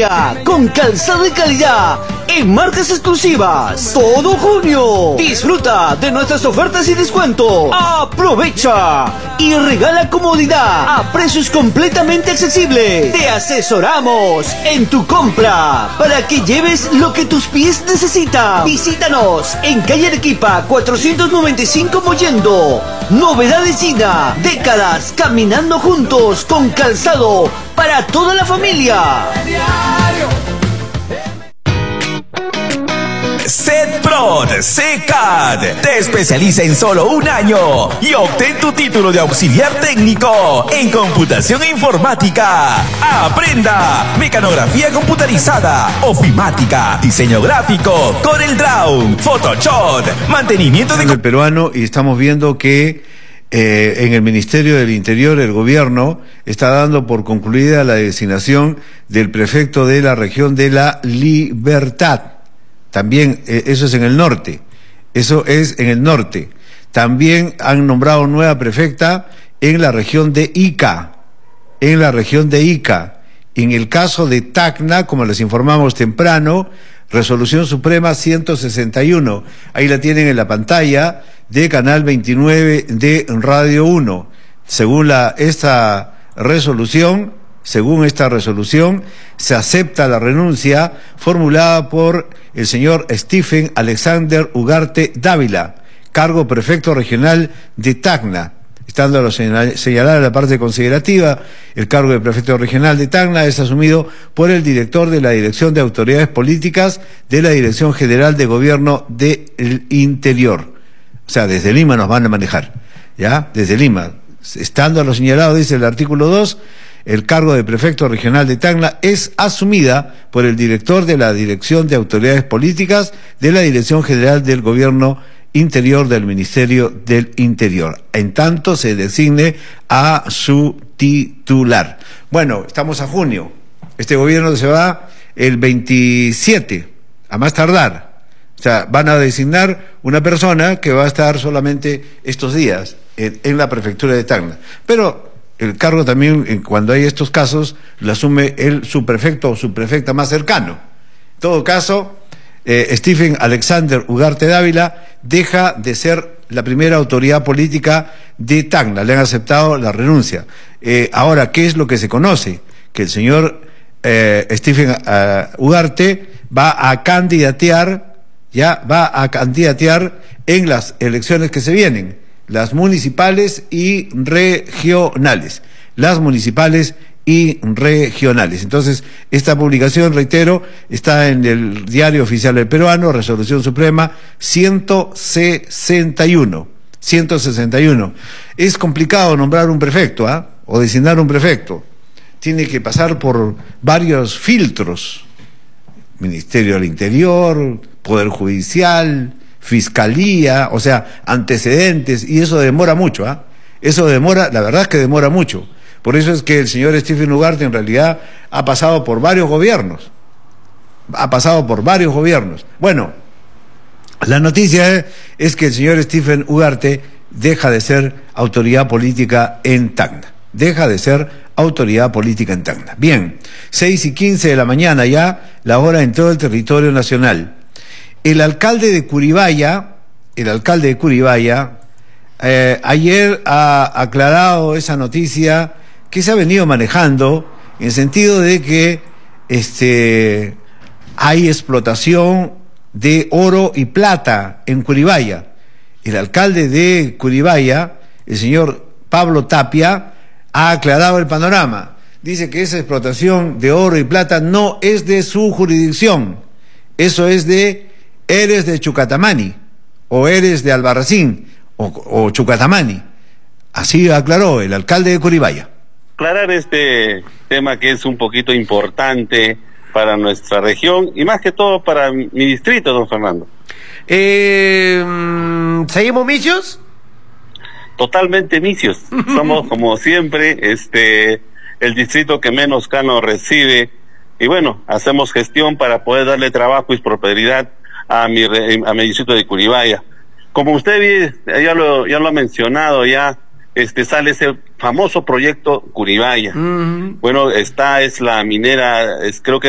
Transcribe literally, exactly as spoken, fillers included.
familia con calzado de calidad en marcas exclusivas. Todo junio. Disfruta de nuestras ofertas y descuentos. Aprovecha y regala comodidad a precios completamente accesibles. Te asesoramos en tu compra para que lleves lo que tus pies necesitan. Visítanos en calle Arequipa cuatrocientos noventa y cinco Mollendo. Novedades Gina, décadas caminando juntos con calzado para toda la familia. Setprod, SECAD, te especializa en solo un año y obtén tu título de auxiliar técnico en computación e informática. Aprenda mecanografía computarizada, ofimática, diseño gráfico, CorelDRAW, Photoshop, mantenimiento de... el peruano, y estamos viendo que eh, en el Ministerio del Interior el gobierno está dando por concluida la designación del prefecto de la región de La Libertad. También eh, eso es en el norte, eso es en el norte. También han nombrado nueva prefecta en la región de Ica, en la región de Ica. En el caso de Tacna, como les informamos temprano, Resolución Suprema ciento sesenta y uno, ahí la tienen en la pantalla de Canal veintinueve de Radio uno. Según la, esta resolución, según esta resolución, se acepta la renuncia formulada por el señor Stephen Alexander Ugarte Dávila, cargo prefecto regional de Tacna. Estando a lo señalado en la parte considerativa, el cargo de prefecto regional de Tacna es asumido por el director de la Dirección de Autoridades Políticas de la Dirección General de Gobierno del Interior. O sea, desde Lima nos van a manejar, ¿ya? Desde Lima. Estando a lo señalado, dice el artículo dos, el cargo de prefecto regional de Tacna es asumida por el director de la Dirección de Autoridades Políticas de la Dirección General del Gobierno Interior del Ministerio del Interior, en tanto se designe a su titular. Bueno, estamos a junio, este gobierno se va el veintisiete, a más tardar. O sea, van a designar una persona que va a estar solamente estos días en, en la prefectura de Tacna. Pero el cargo también, cuando hay estos casos, lo asume el subprefecto o subprefecta más cercano. En todo caso, eh, Stephen Alexander Ugarte Dávila deja de ser la primera autoridad política de Tacna. Le han aceptado la renuncia. Eh, ahora, ¿qué es lo que se conoce? Que el señor eh, Stephen uh, Ugarte va a candidatear, ya va a candidatear en las elecciones que se vienen, las municipales y regionales, las municipales y regionales. Entonces, esta publicación, reitero, está en el Diario Oficial del Peruano, Resolución Suprema ciento sesenta y uno. ciento sesenta y uno. Es complicado nombrar un prefecto, ¿ah? ¿eh? O designar un prefecto. Tiene que pasar por varios filtros. Ministerio del Interior, Poder Judicial, Fiscalía, o sea, antecedentes, y eso demora mucho, ¿ah? ¿eh? Eso demora, la verdad es que demora mucho. Por eso es que el señor Stephen Ugarte en realidad ha pasado por varios gobiernos. Ha pasado por varios gobiernos. Bueno, la noticia es, es que el señor Stephen Ugarte deja de ser autoridad política en Tacna. Deja de ser autoridad política en Tacna. Bien, seis y quince de la mañana ya, la hora en todo el territorio nacional. El alcalde de Curibaya, el alcalde de Curibaya, eh, ayer ha aclarado esa noticia que se ha venido manejando en el sentido de que este, hay explotación de oro y plata en Curibaya. El alcalde de Curibaya, el señor Pablo Tapia, ha aclarado el panorama. Dice que esa explotación de oro y plata no es de su jurisdicción. Eso es de, eres de Chucatamani, o eres de Albarracín, o, o Chucatamani. Así aclaró el alcalde de Curibaya. Aclarar este tema que es un poquito importante para nuestra región y más que todo para mi distrito, don Fernando. Eh, ¿Seguimos misios? Totalmente misios. Somos, como siempre, este el distrito que menos canon recibe y bueno, hacemos gestión para poder darle trabajo y prosperidad a mi a mi distrito de Curibaya. Como usted ya lo ya lo ha mencionado ya. Este sale ese famoso proyecto Curibaya. Uh-huh. Bueno, esta es la minera, es, creo que